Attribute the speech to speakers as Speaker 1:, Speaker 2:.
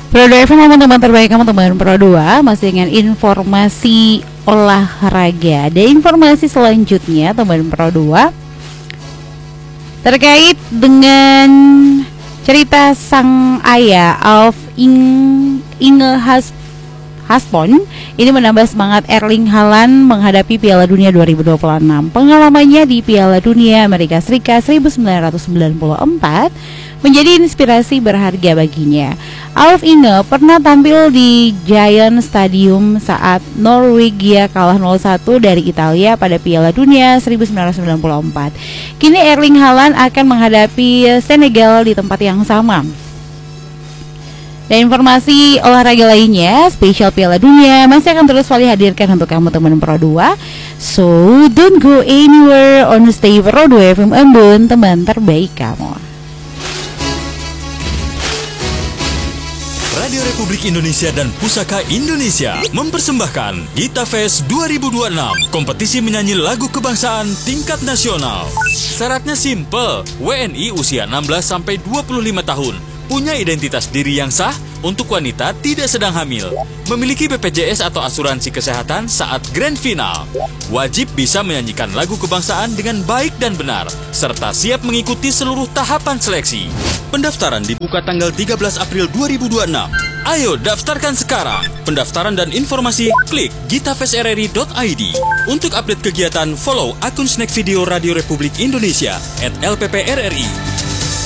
Speaker 1: Pro 2 FM, teman-teman terbaik kamu, teman Pro 2, masih dengan informasi olahraga. Dan informasi selanjutnya teman Pro 2 terkait dengan cerita sang ayah Inge Haspon ini menambah semangat Erling Haaland menghadapi Piala Dunia 2026. Pengalamannya di Piala Dunia Amerika Serikat 1994 menjadi inspirasi berharga baginya. Alf Inge pernah tampil di Giant Stadium saat Norwegia kalah 0-1 dari Italia pada Piala Dunia 1994. Kini Erling Haaland akan menghadapi Senegal di tempat yang sama. Dan informasi olahraga lainnya, spesial Piala Dunia masih akan terus Vali hadirkan untuk kamu teman Pro 2. So, don't go anywhere, on stay Pro 2 FM Embun, teman terbaik kamu.
Speaker 2: Radio Republik Indonesia dan Pusaka Indonesia mempersembahkan Gita Fest 2026, kompetisi menyanyi lagu kebangsaan tingkat nasional. Syaratnya simple, WNI usia 16-25 tahun, punya identitas diri yang sah, untuk wanita tidak sedang hamil, memiliki BPJS atau asuransi kesehatan saat grand final, wajib bisa menyanyikan lagu kebangsaan dengan baik dan benar, serta siap mengikuti seluruh tahapan seleksi. Pendaftaran dibuka tanggal 13 April 2026. Ayo daftarkan sekarang. Pendaftaran dan informasi klik gitafestrri.id. Untuk update kegiatan, follow akun Snack Video Radio Republik Indonesia @LPPRRI.